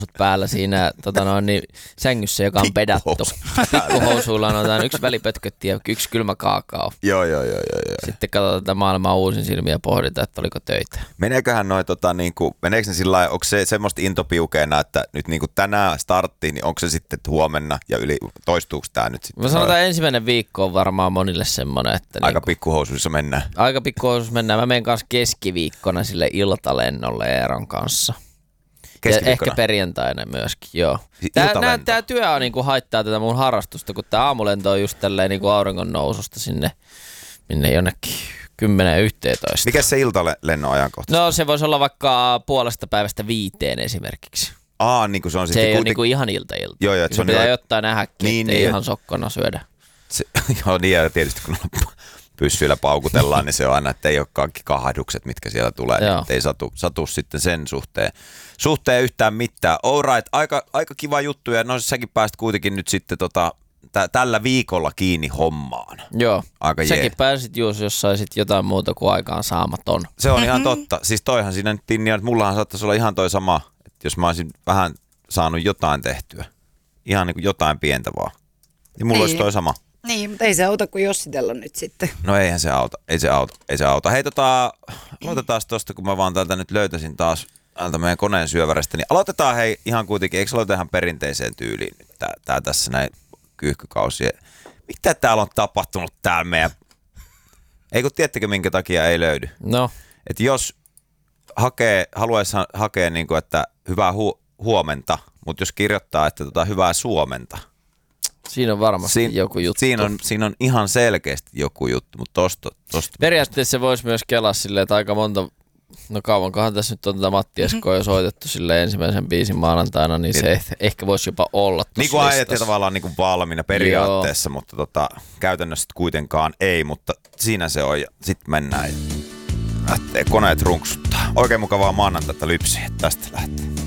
päällä siinä niin, sängyssä, joka on pedattu. Pikkuhousuilla on yksi välipötkötti ja yksi kylmä kaakao. Joo. Sitten katsotaan tätä maailmaa uusin silmiä ja pohditaan, että oliko töitä. Meneeköhän meneekö ne sillä lailla, onko se semmoista intopiukeena, että nyt niinku tänään starttiin, niin onko se sitten toistuuko tämä nyt sitten? Mä sanotaan ensimmäinen viikko on varmaan monille semmoinen, että aika pikkuhousuissa mennään. Aika pikkuhousuissa mennään. Mä menen kanssa keskiviikkona sille iltalennolle Eeron kanssa. Ja ehkä perjantaina myöskin, joo. Tää työ on niinku haittaa tätä mun harrastusta, kun tää aamulento on just tälleen niinku auringon noususta sinne jonnekin 10-11. Mikä se iltalennon ajankohta? No se voisi olla vaikka 4:30 esimerkiksi. Niin kuin se on sitten... Se ei ole niinku ihan ilta. Joo, se on pitää jotain nähdäkin, ettei ihan sokkona syödä. Joo, niin ja tietysti kun pyssyillä paukutellaan, niin se on aina, että ei ole kaikki kahdukset, mitkä siellä tulee, niin ei satu sitten sen suhteen yhtään mitään. All right, aika kiva juttu, ja no säkin pääsit kuitenkin nyt sitten tällä viikolla kiinni hommaan. Joo, säkin pääsit jos saisit jotain muuta kuin aikaan saamaton. Se on ihan totta. Siis toihan siinä nyt niin, että mullahan saattaisi olla ihan toi sama, että jos mä olisin vähän saanut jotain tehtyä, ihan niin kuin jotain pientä vaan, niin mulla olisi toi sama. Niin, mutta ei se auta kuin jossitella nyt sitten. No eihän se auta, ei se auta. Hei aloitetaan tosta, kun mä vaan täältä nyt löytäisin taas meidän koneen syövärestä, niin aloitetaan ihan kuitenkin, eikö aloita ihan perinteiseen tyyliin nyt tää tässä näin kyyhkykausia. Mitä täällä on tapahtunut täällä meidän, ei kun tiedättekö minkä takia ei löydy? No. Että jos haluaisi hakea niin kuin, että hyvää huomenta, mutta jos kirjoittaa, että hyvää suomenta. Siinä on varmasti joku juttu. Siinä on ihan selkeästi joku juttu, mutta tosta. Periaatteessa se voisi myös kelaa silleen, että aika monta, no kauankohan tässä nyt on tätä Matti Eskoa jo soitettu silleen ensimmäisen biisin maanantaina, niin se ehkä voisi jopa olla tuossa niin kuin ajattelin tavallaan niin kuin valmiina periaatteessa, mutta käytännössä kuitenkaan ei, mutta siinä se on ja sitten mennään ja lähtee koneet runksuttaa. Oikein mukavaa maanantaita lypsiä, tästä lähtee.